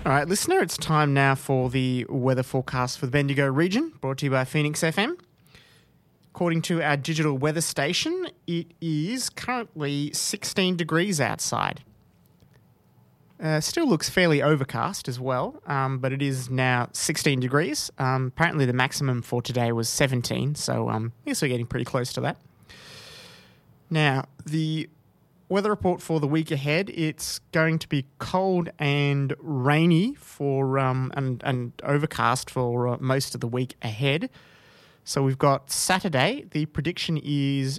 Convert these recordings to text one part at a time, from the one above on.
All right, listener, it's time now for the weather forecast for the Bendigo region, brought to you by Phoenix FM. According to our digital weather station, it is currently 16 degrees outside. Still looks fairly overcast as well, but it is now 16 degrees. Apparently the maximum for today was 17, so I guess we're getting pretty close to that. Now, the weather report for the week ahead, it's going to be cold and rainy for and overcast for most of the week ahead. So we've got Saturday. The prediction is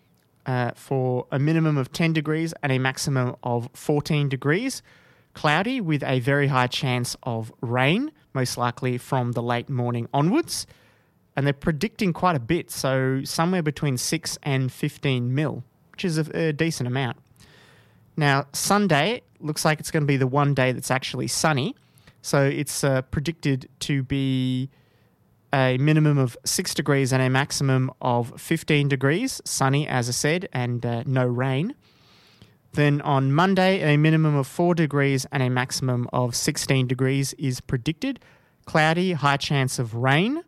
for a minimum of 10 degrees and a maximum of 14 degrees. Cloudy with a very high chance of rain, most likely from the late morning onwards. And they're predicting quite a bit, so somewhere between 6 and 15 mil, which is a decent amount. Now, Sunday looks like it's going to be the one day that's actually sunny. So it's predicted to be a minimum of 6 degrees and a maximum of 15 degrees, sunny, as I said, and no rain. Then on Monday, a minimum of 4 degrees and a maximum of 16 degrees is predicted. Cloudy, high chance of rain.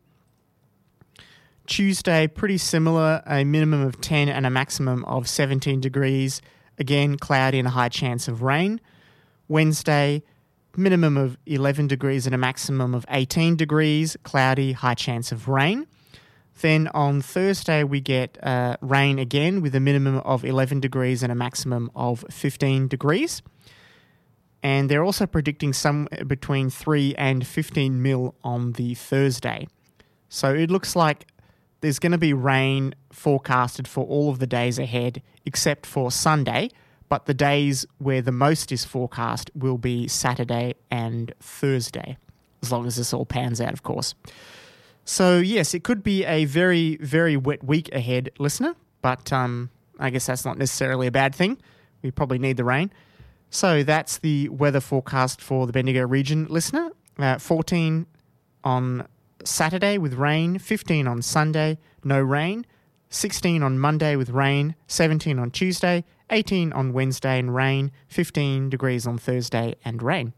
Tuesday, pretty similar, a minimum of 10 and a maximum of 17 degrees. Again, cloudy and a high chance of rain. Wednesday, minimum of 11 degrees and a maximum of 18 degrees. Cloudy, high chance of rain. Then on Thursday, we get rain again with a minimum of 11 degrees and a maximum of 15 degrees. And they're also predicting some between 3 and 15 mil on the Thursday. So it looks like there's going to be rain forecasted for all of the days ahead except for Sunday, but the days where the most is forecast will be Saturday and Thursday, as long as this all pans out, of course. So, yes, it could be a very, very wet week ahead, listener, but I guess that's not necessarily a bad thing. We probably need the rain. So that's the weather forecast for the Bendigo region, listener. 14 on Saturday with rain, 15 on Sunday, no rain, 16 on Monday with rain, 17 on Tuesday, 18 on Wednesday and rain, 15 degrees on Thursday and rain.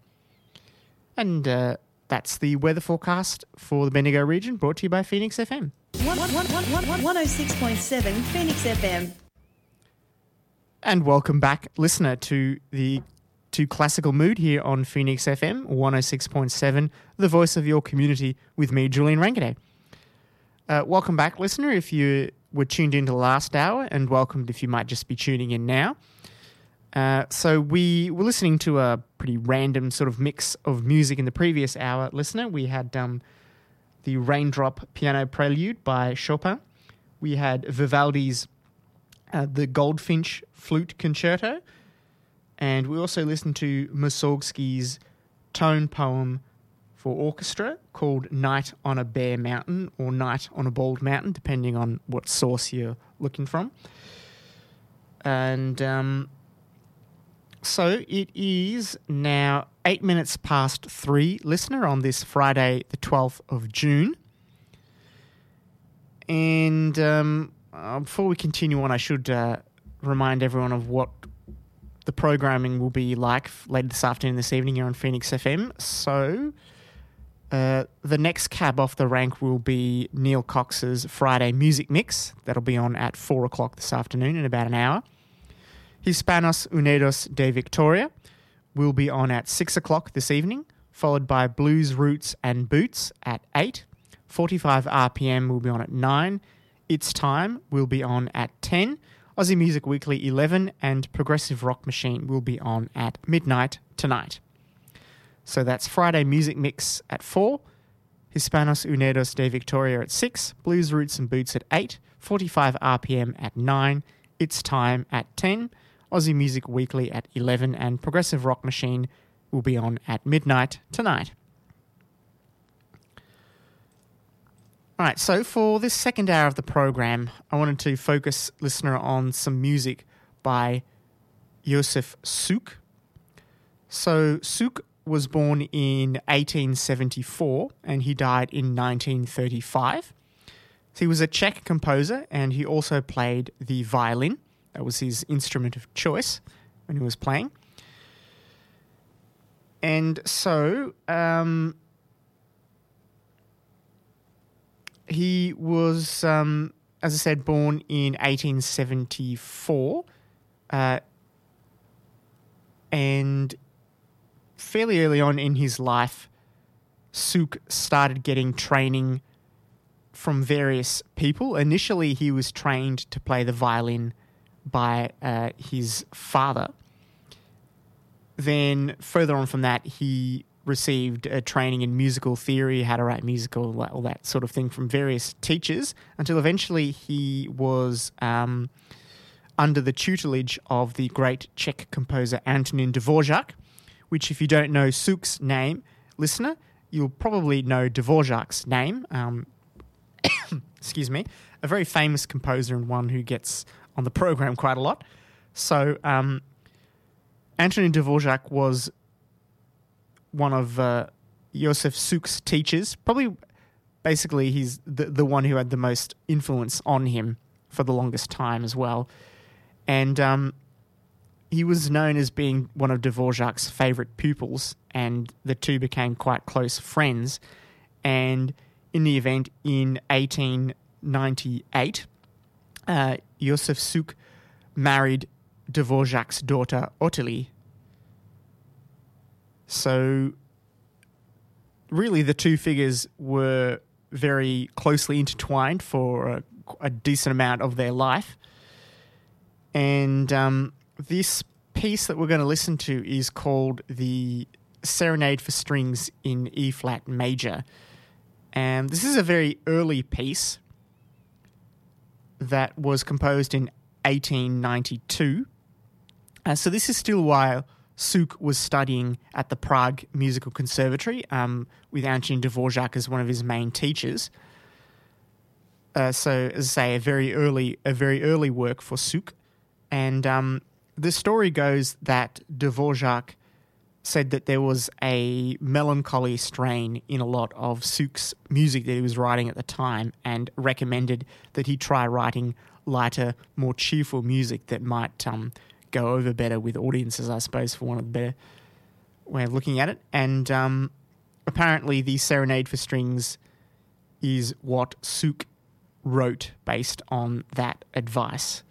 And that's the weather forecast for the Bendigo region, brought to you by Phoenix FM. 106.7 Phoenix FM. And welcome back, listener, to Classical Mood here on Phoenix FM 106.7, the voice of your community, with me, Julian Rangaday. Welcome back, listener, if you were tuned into the last hour, and welcome if you might just be tuning in now. So we were listening to a pretty random sort of mix of music in the previous hour, listener. We had the Raindrop Piano Prelude by Chopin. We had Vivaldi's The Goldfinch Flute Concerto. And we also listened to Mussorgsky's tone poem for orchestra called Night on a Bare Mountain or Night on a Bald Mountain, depending on what source you're looking from. And so it is now 8 minutes past 3, listener, on this Friday, the 12th of June. And before we continue on, I should remind everyone of what the programming will be like later this afternoon, this evening here on Phoenix FM. So the next cab off the rank will be Neil Cox's Friday Music Mix. That'll be on at 4 o'clock this afternoon in about an hour. Hispanos Unidos de Victoria will be on at 6 o'clock this evening, followed by Blues Roots and Boots at 8. 45 RPM will be on at 9. It's Time will be on at 10. Aussie Music Weekly 11, and Progressive Rock Machine will be on at midnight tonight. So that's Friday Music Mix at 4, Hispanos Unidos de Victoria at 6, Blues Roots and Boots at 8, 45 RPM at 9, It's Time at 10, Aussie Music Weekly at 11, and Progressive Rock Machine will be on at midnight tonight. All right, so for this second hour of the program, I wanted to focus, listener, on some music by Josef Suk. So Suk was born in 1874 and he died in 1935. So he was a Czech composer and he also played the violin. That was his instrument of choice when he was playing. And so he was, as I said, born in 1874, and fairly early on in his life, Suk started getting training from various people. Initially, he was trained to play the violin by his father. Then, further on from that, he received training in musical theory, how to write musical, all that sort of thing from various teachers, until eventually he was under the tutelage of the great Czech composer Antonín Dvořák, which, if you don't know Suk's name, listener, you'll probably know Dvořák's name. Excuse me. A very famous composer and one who gets on the program quite a lot. So, Antonín Dvořák was one of Josef Suk's teachers. Probably, basically, he's the one who had the most influence on him for the longest time as well. And he was known as being one of Dvořák's favourite pupils, and the two became quite close friends. And in the event, in 1898, Josef Suk married Dvořák's daughter Ottilie. So really the two figures were very closely intertwined for a decent amount of their life. And this piece that we're going to listen to is called the Serenade for Strings in E-flat major. And this is a very early piece that was composed in 1892. So this is still while Suk was studying at the Prague Musical Conservatory with Antonín Dvořák as one of his main teachers. So, as I say, a very early work for Suk. And the story goes that Dvořák said that there was a melancholy strain in a lot of Suk's music that he was writing at the time, and recommended that he try writing lighter, more cheerful music that might go over better with audiences, I suppose, for one of the better way of looking at it. And apparently the Serenade for Strings is what Suk wrote based on that advice.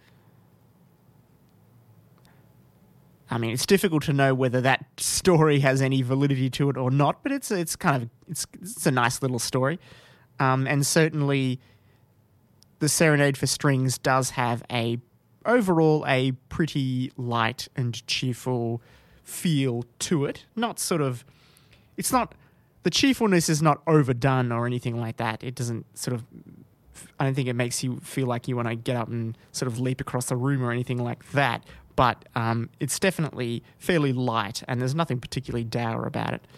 I mean, it's difficult to know whether that story has any validity to it or not, but it's a nice little story. And certainly the Serenade for Strings does have overall a pretty light and cheerful feel to it. The cheerfulness is not overdone or anything like that. It doesn't I don't think it makes you feel like you want to get up and sort of leap across the room or anything like that. But it's definitely fairly light, and there's nothing particularly dour about it.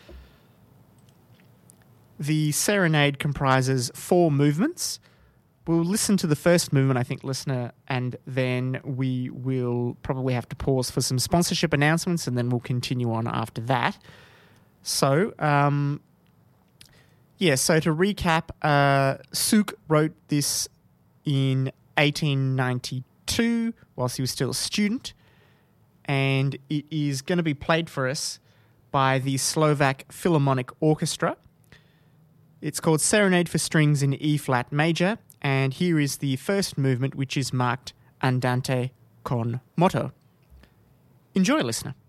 The serenade comprises 4 movements. We'll listen to the first movement, I think, listener, and then we will probably have to pause for some sponsorship announcements, and then we'll continue on after that. So, so to recap, Suk wrote this in 1892 whilst he was still a student, and it is going to be played for us by the Slovak Philharmonic Orchestra. It's called Serenade for Strings in E-flat major, and here is the first movement, which is marked Andante con moto. Enjoy, listener.